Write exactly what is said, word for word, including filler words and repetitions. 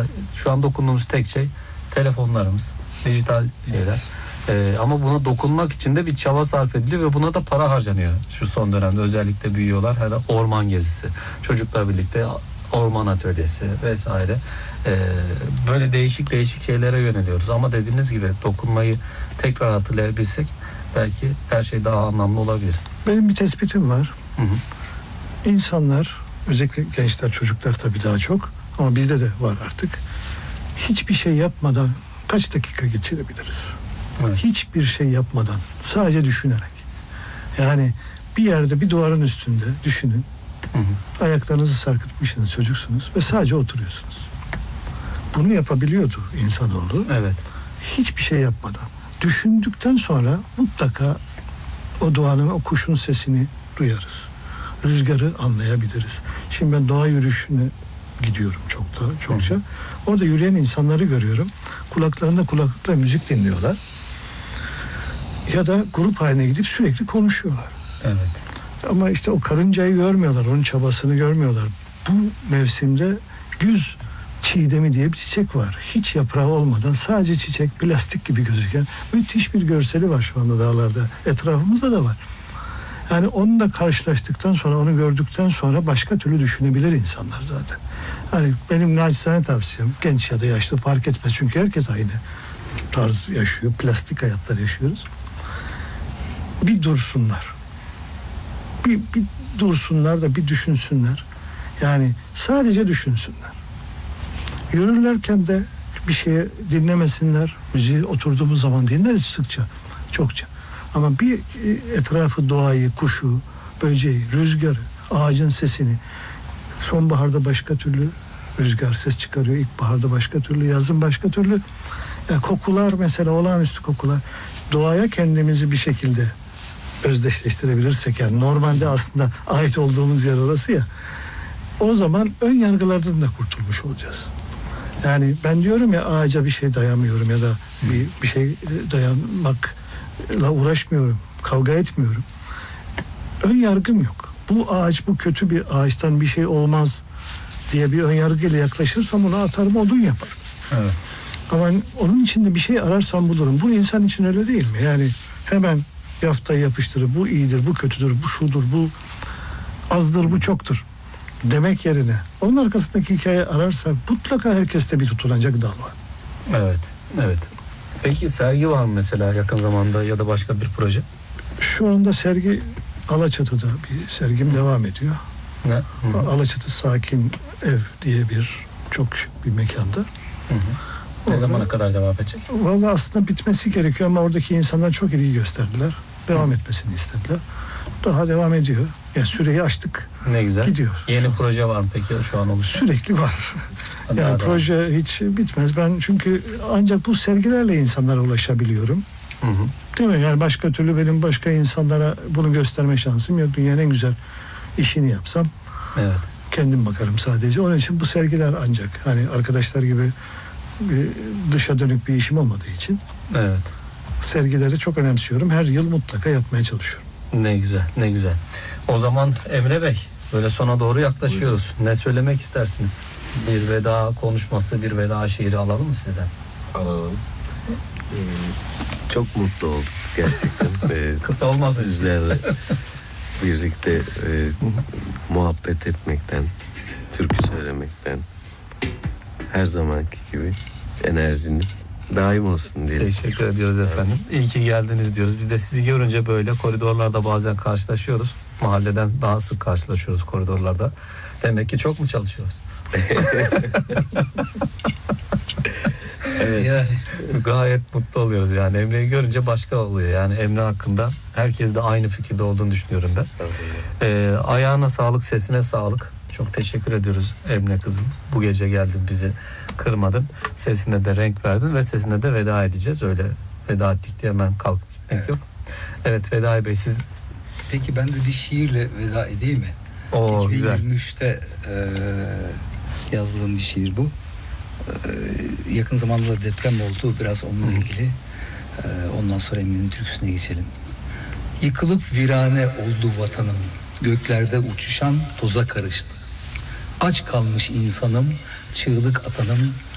şu an dokunduğumuz tek şey telefonlarımız, dijital şeyler. Evet. Ee, ama buna dokunmak için de bir çaba sarf ediliyor ve buna da para harcanıyor. Şu son dönemde özellikle büyüyorlar. Hani orman gezisi, çocuklar birlikte orman atölyesi vesaire. Ee, böyle değişik değişik şeylere yöneliyoruz. Ama dediğiniz gibi dokunmayı tekrar hatırlayabilsek belki her şey daha anlamlı olabilir. Benim bir tespitim var. Hı hı. İnsanlar, özellikle gençler, çocuklar tabii daha çok ama bizde de var artık. Hiçbir şey yapmadan kaç dakika geçirebiliriz? Evet. Hiçbir şey yapmadan, sadece düşünerek. Yani bir yerde, bir duvarın üstünde düşünün. Hı hı. Ayaklarınızı sarkıtmışsınız, çocuksunuz ve sadece oturuyorsunuz. Bunu yapabiliyordu insanoğlu. Evet. Hiçbir şey yapmadan. Düşündükten sonra mutlaka o doğanın, o kuşun sesini duyarız. Rüzgarı anlayabiliriz. Şimdi ben doğa yürüyüşüne gidiyorum çok da, çokça. Hı hı. Orada yürüyen insanları görüyorum. Kulaklarında kulaklıkla müzik dinliyorlar. Ya da grup haline gidip sürekli konuşuyorlar. Evet. Ama işte o karıncayı görmüyorlar, onun çabasını görmüyorlar. Bu mevsimde güz çiğdemi diye bir çiçek var. Hiç yaprağı olmadan sadece çiçek, plastik gibi gözüken müthiş bir görseli var şu anda dağlarda. Etrafımızda da var. Yani onunla karşılaştıktan sonra, onu gördükten sonra başka türlü düşünebilir insanlar zaten. Hani benim naçizane tavsiyem, genç ya da yaşlı fark etmez. Çünkü herkes aynı tarz yaşıyor, plastik hayatlar yaşıyoruz. Bir dursunlar. Bir, bir dursunlar da bir düşünsünler. Yani sadece düşünsünler. Yürürlerken de bir şeye dinlemesinler. Müziği oturduğumuz zaman dinleriz sıkça, çokça. Ama bir etrafı, doğayı, kuşu, böceği, rüzgarı, ağacın sesini, sonbaharda başka türlü rüzgar ses çıkarıyor, ilkbaharda başka türlü, yazın başka türlü. Yani kokular mesela, olağanüstü kokular. Doğaya kendimizi bir şekilde özdeşleştirebilirsek, yani normalde aslında ait olduğumuz yer orası ya, o zaman ön yargılardan da kurtulmuş olacağız. Yani ben diyorum ya, ağaca bir şey dayamıyorum ya da bir, bir şey dayanmakla uğraşmıyorum, kavga etmiyorum. Ön yargım yok. Bu ağaç, bu kötü bir ağaçtan bir şey olmaz diye bir ön yargıyla yaklaşırsam onu atarım, odun yaparım. Evet. Ama onun içinde bir şey ararsam bulurum. Bu insan için öyle değil mi? Yani hemen yaftayı yapıştırır, bu iyidir, bu kötüdür, bu şudur, bu azdır, bu çoktur demek yerine onun arkasındaki hikaye ararsak mutlaka herkeste bir tutunacak dal var. Evet, evet. Peki sergi var mı mesela yakın zamanda ya da başka bir proje? Şu anda sergi Alaçatı'da bir sergim devam ediyor. Ne? Hı-hı. Alaçatı Sakin Ev diye bir çok şık bir mekanda. Hı-hı. Ne Orada, zamana kadar devam edecek? Vallahi aslında bitmesi gerekiyor ama oradaki insanlar çok ilgi gösterdiler. Devam etmesini istediler. Daha devam ediyor. Yani süreyi açtık. Ne güzel. Gidiyor. Yeni proje var mı peki şu an oluşan? Sürekli var. Yani daha proje devam. Hiç bitmez. Ben çünkü ancak bu sergilerle insanlara ulaşabiliyorum. Hı hı. Değil mi? Yani başka türlü benim başka insanlara bunu gösterme şansım yok. Dünyanın en güzel işini yapsam. Evet. Kendim bakarım sadece. Onun için bu sergiler ancak hani arkadaşlar gibi bir dışa dönük bir işim olmadığı için. Evet. Sergileri çok önemsiyorum. Her yıl mutlaka yapmaya çalışıyorum. Ne güzel, ne güzel. O zaman Emre Bey, böyle sona doğru yaklaşıyoruz. Buyurun. Ne söylemek istersiniz? Bir veda konuşması, bir veda şiiri alalım mı sizden? Alalım. Ee, çok mutlu olduk gerçekten. ee, Kısa olmasın. Sizlerle birlikte e, muhabbet etmekten, türkü söylemekten, her zamanki gibi enerjiniz daim olsun diye. Teşekkür ediyoruz efendim. İyi ki geldiniz diyoruz. Biz de sizi görünce böyle koridorlarda bazen karşılaşıyoruz. Mahalleden daha sık karşılaşıyoruz koridorlarda. Demek ki çok mu çalışıyoruz? Evet. Yani gayet mutlu oluyoruz yani. Emre'yi görünce başka oluyor. Yani Emre hakkında herkes de aynı fikirde olduğunu düşünüyorum ben. Ee, ayağına sağlık, sesine sağlık. Çok teşekkür ediyoruz Emre kızım. Bu gece geldin, bizi kırmadın. Sesine de renk verdin ve sesine de veda edeceğiz. Öyle veda ettik diye hemen kalkıp gitmek evet. yok. Evet Vedai Bey, siz... Peki ben de bir şiirle veda edeyim mi? Oo, iki bin yirmi üçte e, yazdığım bir şiir bu. E, yakın zamanda deprem oldu. Biraz onunla ilgili. E, ondan sonra Emre'nin türküsüne geçelim. Yıkılıp virane oldu vatanım. Göklerde uçuşan toza karıştı. Aç kalmış insanım, çığlık atanım.